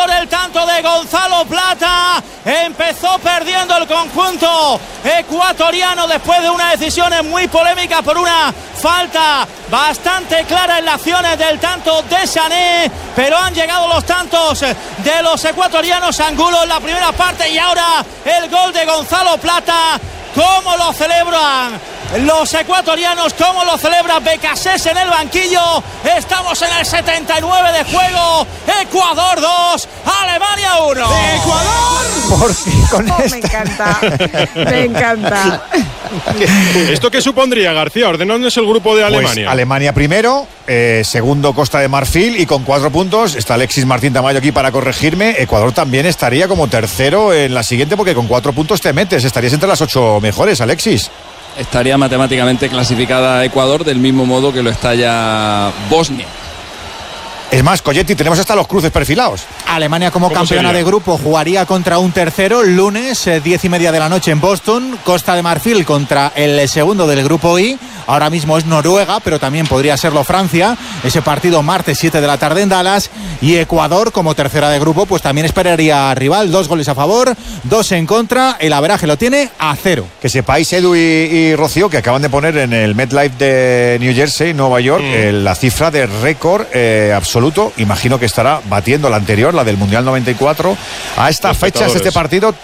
Ecuador, el tanto de Gonzalo Plata. Empezó perdiendo el conjunto ecuatoriano después de una decisión muy polémica por una falta bastante clara en las acciones del tanto de Sané, pero han llegado los tantos de los ecuatorianos. Angulo en la primera parte y ahora el gol de Gonzalo Plata. ¿Cómo lo celebran los ecuatorianos? ¿Cómo lo celebra Becasés en el banquillo? Estamos en el 79 de juego. Ecuador 2, Alemania 1. ¡Ecuador! Porque con Me encanta, me encanta. ¿Esto qué supondría, García? Ordenándonos el grupo de Alemania. Pues Alemania primero, segundo Costa de Marfil, y con 4 puntos está Alexis Martín Tamayo aquí para corregirme. Ecuador también estaría como tercero en la siguiente, porque con 4 puntos te metes, estarías entre las 8 mejores, Alexis. Estaría matemáticamente clasificada Ecuador del mismo modo que lo está ya Bosnia. Es más, Colletti, tenemos hasta los cruces perfilados. Alemania como campeona sería? de grupo jugaría contra un tercero lunes 10:30 de la noche en Boston. Costa de Marfil contra el segundo del grupo I. Ahora mismo es Noruega, pero también podría serlo Francia. Ese partido martes 7 de la tarde en Dallas. Y Ecuador como tercera de grupo pues también esperaría rival. 2 goles a favor, 2 en contra. El averaje lo tiene a 0. Que sepáis, Edu y Rocío, que acaban de poner en el MetLife de New Jersey, Nueva York, la cifra de récord absoluto. Imagino que estará batiendo la anterior, la del Mundial 94. A estas fechas de este partido,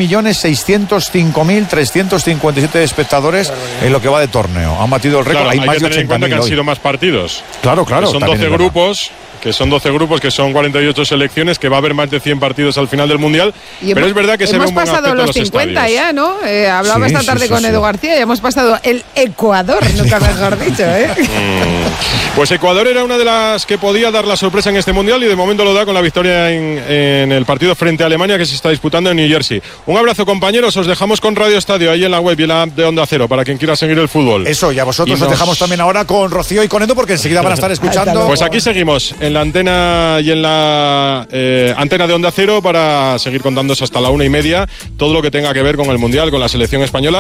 3.605.357 espectadores en lo que va de torneo. Han batido el récord. Claro, hay más que de tener en cuenta que 80.000 han hoy. sido más partidos. Claro. Que son 12 grupos. Que son 12 grupos, que son 48 selecciones, que va a haber más de 100 partidos al final del Mundial. Pero es verdad que se ve un buen hemos pasado aspecto los en los 50 estadios. ya, ¿no? Hablaba esta tarde con Edu García y hemos pasado el Ecuador, nunca mejor dicho, ¿eh? Pues Ecuador era una de las que podía dar la sorpresa en este Mundial y de momento lo da con la victoria en el partido frente a Alemania que se está disputando en New Jersey. Un abrazo, compañeros, os dejamos con Radio Estadio ahí en la web y en la app de Onda Cero para quien quiera seguir el fútbol. Eso, y a vosotros os dejamos también ahora con Rocío y con Edu, porque enseguida van a estar escuchando. Pues aquí seguimos en la antena y en la antena de Onda Cero para seguir contándoos hasta la 1:30 todo lo que tenga que ver con el Mundial, con la selección española.